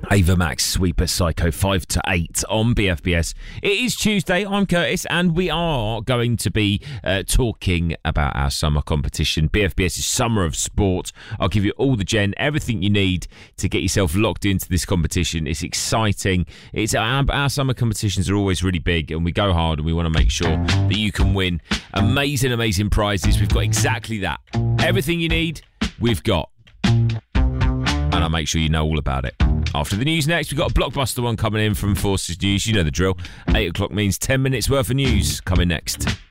Ava Max Sweeper Psycho 5 to 8 on BFBS. It is Tuesday. I'm Curtis, and we are going to be talking about our summer competition, BFBS's Summer of Sport. I'll give you all the everything you need to get yourself locked into this competition. It's exciting. It's our summer competitions are always really big, and we go hard, and we want to make sure that you can win amazing prizes. We've got exactly that. Everything you need, we've got. And I'll make sure you know all about it. After the news next, we've got a blockbuster one coming in from Forces News. You know the drill. 8 o'clock means 10 minutes worth of news coming next.